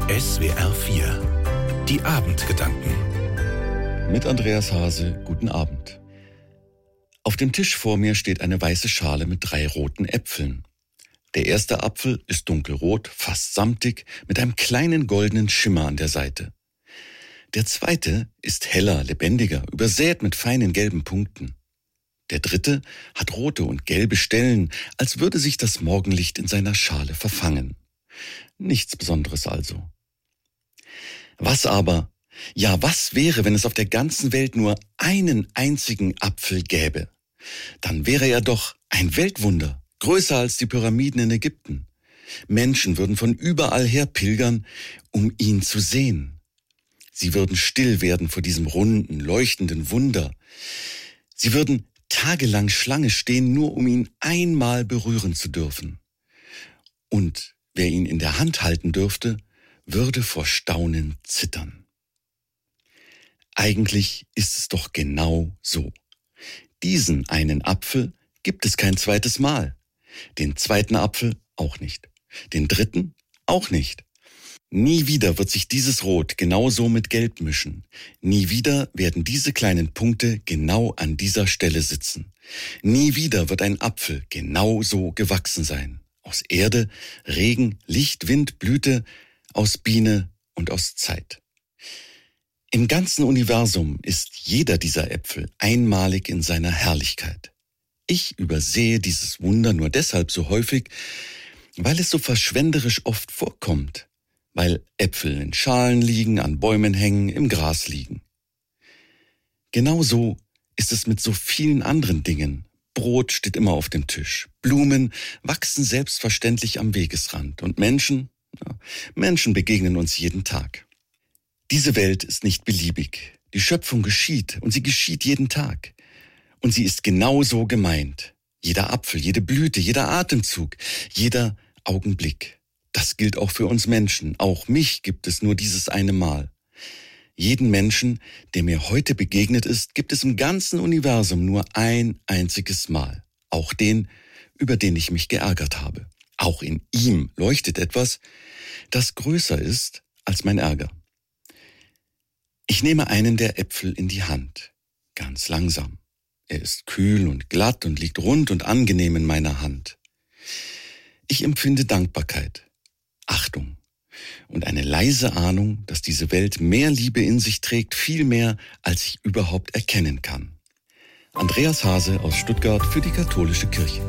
SWR 4. Die Abendgedanken. Mit Andreas Hase, guten Abend. Auf dem Tisch vor mir steht eine weiße Schale mit 3 roten Äpfeln. Der erste Apfel ist dunkelrot, fast samtig, mit einem kleinen goldenen Schimmer an der Seite. Der zweite ist heller, lebendiger, übersät mit feinen gelben Punkten. Der dritte hat rote und gelbe Stellen, als würde sich das Morgenlicht in seiner Schale verfangen. Nichts Besonderes also. Was aber? Ja, was wäre, wenn es auf der ganzen Welt nur einen einzigen Apfel gäbe? Dann wäre er doch ein Weltwunder, größer als die Pyramiden in Ägypten. Menschen würden von überall her pilgern, um ihn zu sehen. Sie würden still werden vor diesem runden, leuchtenden Wunder. Sie würden tagelang Schlange stehen, nur um ihn einmal berühren zu dürfen. Und wer ihn in der Hand halten dürfte, würde vor Staunen zittern. Eigentlich ist es doch genau so. Diesen einen Apfel gibt es kein zweites Mal. Den zweiten Apfel auch nicht. Den dritten auch nicht. Nie wieder wird sich dieses Rot genauso mit Gelb mischen. Nie wieder werden diese kleinen Punkte genau an dieser Stelle sitzen. Nie wieder wird ein Apfel genau so gewachsen sein. Aus Erde, Regen, Licht, Wind, Blüte, aus Biene und aus Zeit. Im ganzen Universum ist jeder dieser Äpfel einmalig in seiner Herrlichkeit. Ich übersehe dieses Wunder nur deshalb so häufig, weil es so verschwenderisch oft vorkommt. Weil Äpfel in Schalen liegen, an Bäumen hängen, im Gras liegen. Genauso ist es mit so vielen anderen Dingen. Brot steht immer auf dem Tisch. Blumen wachsen selbstverständlich am Wegesrand. Und Menschen begegnen uns jeden Tag. Diese Welt ist nicht beliebig. Die Schöpfung geschieht und sie geschieht jeden Tag. Und sie ist genauso gemeint. Jeder Apfel, jede Blüte, jeder Atemzug, jeder Augenblick. Das gilt auch für uns Menschen. Auch mich gibt es nur dieses eine Mal. Jeden Menschen, der mir heute begegnet ist, gibt es im ganzen Universum nur ein einziges Mal. Auch den, über den ich mich geärgert habe. Auch in ihm leuchtet etwas, das größer ist als mein Ärger. Ich nehme einen der Äpfel in die Hand, ganz langsam. Er ist kühl und glatt und liegt rund und angenehm in meiner Hand. Ich empfinde Dankbarkeit, Achtung und eine leise Ahnung, dass diese Welt mehr Liebe in sich trägt, viel mehr, als ich überhaupt erkennen kann. Andreas Hase aus Stuttgart für die Katholische Kirche.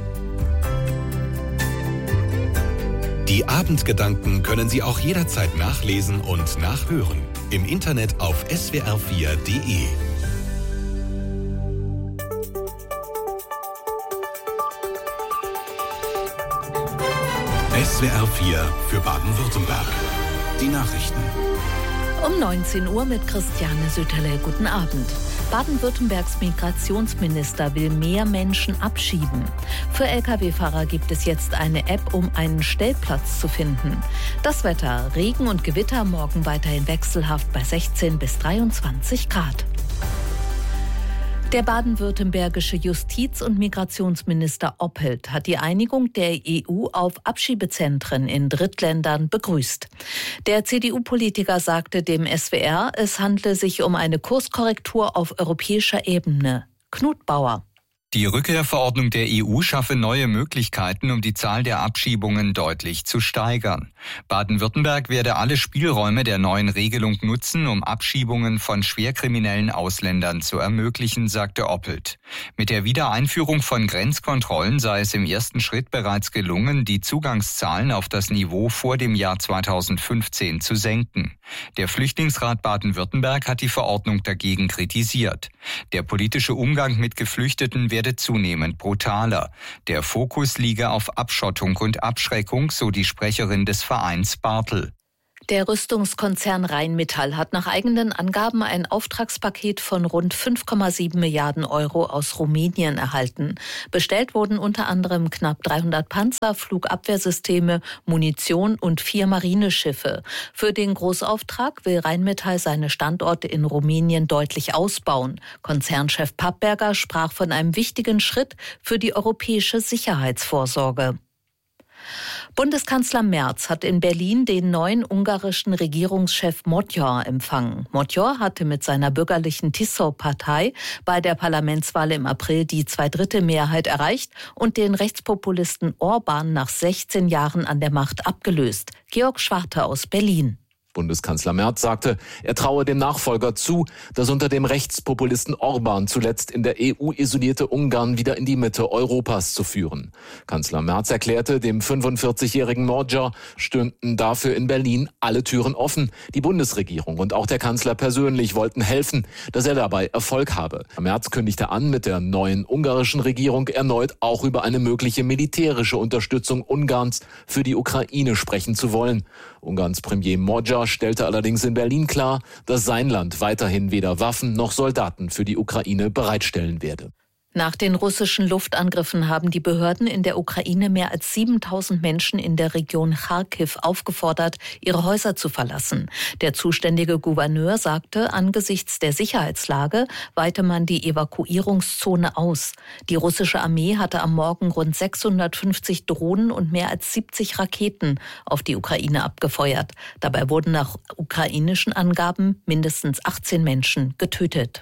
Die Abendgedanken können Sie auch jederzeit nachlesen und nachhören. Im Internet auf swr4.de. SWR 4 für Baden-Württemberg. Die Nachrichten. Um 19 Uhr mit Christiane Sütterle. Guten Abend. Baden-Württembergs Migrationsminister will mehr Menschen abschieben. Für Lkw-Fahrer gibt es jetzt eine App, um einen Stellplatz zu finden. Das Wetter, Regen und Gewitter, morgen weiterhin wechselhaft bei 16 bis 23 Grad. Der baden-württembergische Justiz- und Migrationsminister Oppelt hat die Einigung der EU auf Abschiebezentren in Drittländern begrüßt. Der CDU-Politiker sagte dem SWR, es handle sich um eine Kurskorrektur auf europäischer Ebene. Knut Bauer. Die Rückkehrverordnung der EU schaffe neue Möglichkeiten, um die Zahl der Abschiebungen deutlich zu steigern. Baden-Württemberg werde alle Spielräume der neuen Regelung nutzen, um Abschiebungen von schwerkriminellen Ausländern zu ermöglichen, sagte Oppelt. Mit der Wiedereinführung von Grenzkontrollen sei es im ersten Schritt bereits gelungen, die Zugangszahlen auf das Niveau vor dem Jahr 2015 zu senken. Der Flüchtlingsrat Baden-Württemberg hat die Verordnung dagegen kritisiert. Der politische Umgang mit Geflüchteten werde zunehmend brutaler. Der Fokus liege auf Abschottung und Abschreckung, so die Sprecherin des Vereins Bartel. Der Rüstungskonzern Rheinmetall hat nach eigenen Angaben ein Auftragspaket von rund 5,7 Milliarden Euro aus Rumänien erhalten. Bestellt wurden unter anderem knapp 300 Panzer, Flugabwehrsysteme, Munition und 4 Marineschiffe. Für den Großauftrag will Rheinmetall seine Standorte in Rumänien deutlich ausbauen. Konzernchef Pappberger sprach von einem wichtigen Schritt für die europäische Sicherheitsvorsorge. Bundeskanzler Merz hat in Berlin den neuen ungarischen Regierungschef Magyar empfangen. Magyar hatte mit seiner bürgerlichen TISZO-Partei bei der Parlamentswahl im April die 2/3-Mehrheit erreicht und den Rechtspopulisten Orbán nach 16 Jahren an der Macht abgelöst. Georg Schwarte aus Berlin. Bundeskanzler Merz sagte, er traue dem Nachfolger zu, das unter dem Rechtspopulisten Orbán zuletzt in der EU isolierte Ungarn wieder in die Mitte Europas zu führen. Kanzler Merz erklärte, dem 45-jährigen Magyar stünden dafür in Berlin alle Türen offen. Die Bundesregierung und auch der Kanzler persönlich wollten helfen, dass er dabei Erfolg habe. Merz kündigte an, mit der neuen ungarischen Regierung erneut auch über eine mögliche militärische Unterstützung Ungarns für die Ukraine sprechen zu wollen. Ungarns Premier Magyar stellte allerdings in Berlin klar, dass sein Land weiterhin weder Waffen noch Soldaten für die Ukraine bereitstellen werde. Nach den russischen Luftangriffen haben die Behörden in der Ukraine mehr als 7.000 Menschen in der Region Charkiw aufgefordert, ihre Häuser zu verlassen. Der zuständige Gouverneur sagte, angesichts der Sicherheitslage weite man die Evakuierungszone aus. Die russische Armee hatte am Morgen rund 650 Drohnen und mehr als 70 Raketen auf die Ukraine abgefeuert. Dabei wurden nach ukrainischen Angaben mindestens 18 Menschen getötet.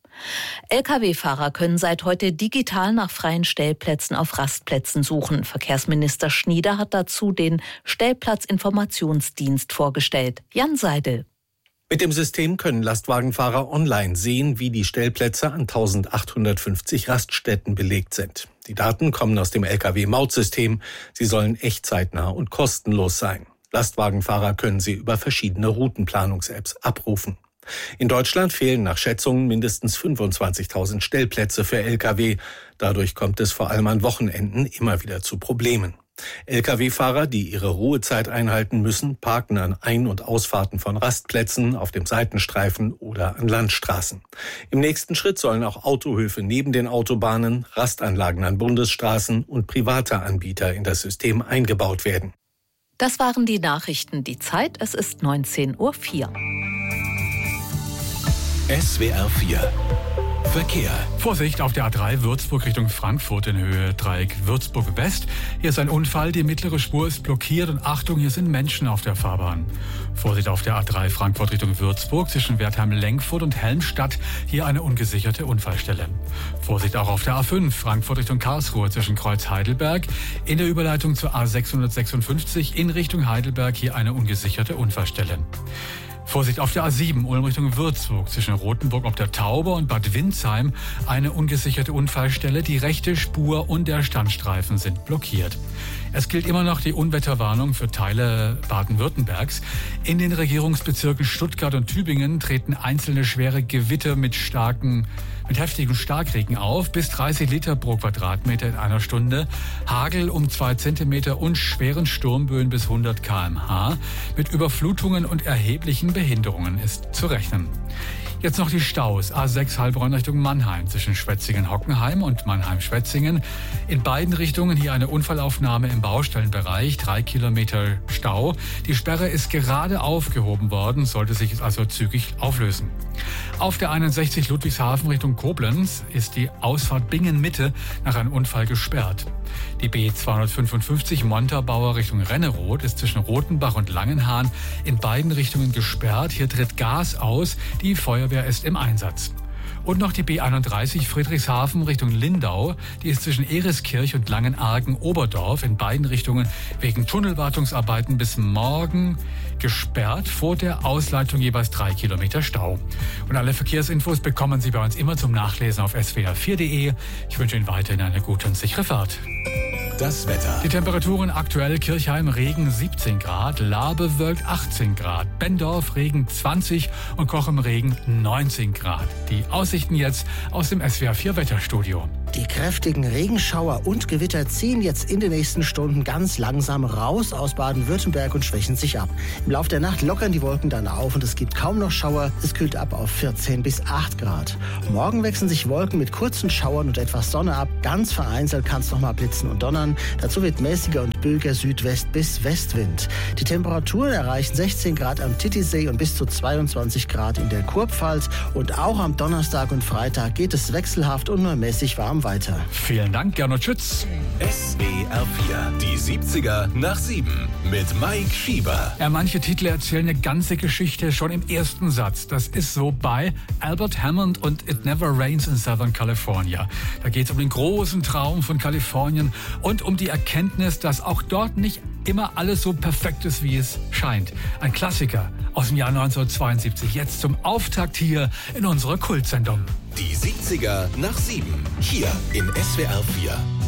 Lkw-Fahrer können seit heute digital nach freien Stellplätzen auf Rastplätzen suchen. Verkehrsminister Schnieder hat dazu den Stellplatzinformationsdienst vorgestellt. Jan Seidel. Mit dem System können Lastwagenfahrer online sehen, wie die Stellplätze an 1850 Raststätten belegt sind. Die Daten kommen aus dem Lkw-Mautsystem. Sie sollen echtzeitnah und kostenlos sein. Lastwagenfahrer können sie über verschiedene Routenplanungs-Apps abrufen. In Deutschland fehlen nach Schätzungen mindestens 25.000 Stellplätze für Lkw. Dadurch kommt es vor allem an Wochenenden immer wieder zu Problemen. Lkw-Fahrer, die ihre Ruhezeit einhalten müssen, parken an Ein- und Ausfahrten von Rastplätzen, auf dem Seitenstreifen oder an Landstraßen. Im nächsten Schritt sollen auch Autohöfe neben den Autobahnen, Rastanlagen an Bundesstraßen und private Anbieter in das System eingebaut werden. Das waren die Nachrichten. Die Zeit, es ist 19:04 Uhr. SWR 4 Verkehr. Vorsicht auf der A3 Würzburg Richtung Frankfurt in Höhe Dreieck Würzburg West. Hier ist ein Unfall, die mittlere Spur ist blockiert und Achtung, hier sind Menschen auf der Fahrbahn. Vorsicht auf der A3 Frankfurt Richtung Würzburg zwischen Wertheim-Lenkfurt und Helmstadt. Hier eine ungesicherte Unfallstelle. Vorsicht auch auf der A5 Frankfurt Richtung Karlsruhe zwischen Kreuz Heidelberg. In der Überleitung zur A656 in Richtung Heidelberg hier eine ungesicherte Unfallstelle. Vorsicht auf der A7 Ulm Richtung Würzburg zwischen Rothenburg ob der Tauber und Bad Windsheim eine ungesicherte Unfallstelle. Die rechte Spur und der Standstreifen sind blockiert. Es gilt immer noch die Unwetterwarnung für Teile Baden-Württembergs. In den Regierungsbezirken Stuttgart und Tübingen treten einzelne schwere Gewitter mit heftigem Starkregen auf, bis 30 Liter pro Quadratmeter in einer Stunde, Hagel um 2 Zentimeter und schweren Sturmböen bis 100 km/h. Mit Überflutungen und erheblichen Behinderungen ist zu rechnen. Jetzt noch die Staus. A6 Heilbronn Richtung Mannheim zwischen Schwetzingen-Hockenheim und Mannheim-Schwetzingen. In beiden Richtungen hier eine Unfallaufnahme im Baustellenbereich. 3 Kilometer Stau. Die Sperre ist gerade aufgehoben worden, sollte sich also zügig auflösen. Auf der 61 Ludwigshafen Richtung Koblenz ist die Ausfahrt Bingen-Mitte nach einem Unfall gesperrt. Die B255 Montabaur Richtung Renneroth ist zwischen Rothenbach und Langenhahn in beiden Richtungen gesperrt. Hier tritt Gas aus. Die Feuerwehr ist im Einsatz. Und noch die B31 Friedrichshafen Richtung Lindau. Die ist zwischen Eriskirch und Langenargen-Oberdorf in beiden Richtungen wegen Tunnelwartungsarbeiten bis morgen gesperrt. Vor der Ausleitung jeweils 3 Kilometer Stau. Und alle Verkehrsinfos bekommen Sie bei uns immer zum Nachlesen auf swr4.de. Ich wünsche Ihnen weiterhin eine gute und sichere Fahrt. Das Wetter. Die Temperaturen aktuell: Kirchheim Regen 17 Grad, Lahr bewölkt 18 Grad, Benndorf Regen 20 und Cochem Regen 19 Grad. Die Aussichten jetzt aus dem SWR 4 Wetterstudio. Die kräftigen Regenschauer und Gewitter ziehen jetzt in den nächsten Stunden ganz langsam raus aus Baden-Württemberg und schwächen sich ab. Im Laufe der Nacht lockern die Wolken dann auf und es gibt kaum noch Schauer. Es kühlt ab auf 14 bis 8 Grad. Morgen wechseln sich Wolken mit kurzen Schauern und etwas Sonne ab. Ganz vereinzelt kann es noch mal blitzen und donnern. Dazu wird mäßiger und böiger Südwest- bis Westwind. Die Temperaturen erreichen 16 Grad am Titisee und bis zu 22 Grad in der Kurpfalz. Und auch am Donnerstag und Freitag geht es wechselhaft und nur mäßig warm weiter. Vielen Dank, Gernot Schütz. SWR 4, die 70er nach 7 mit Mike Schieber. Ja, manche Titel erzählen eine ganze Geschichte schon im ersten Satz. Das ist so bei Albert Hammond und It Never Rains in Southern California. Da geht es um den großen Traum von Kalifornien und um die Erkenntnis, dass auch dort nicht immer alles so perfekt ist, wie es scheint. Ein Klassiker aus dem Jahr 1972. Jetzt zum Auftakt hier in unserer Kultsendung. Die 70er nach 7. Hier in SWR 4.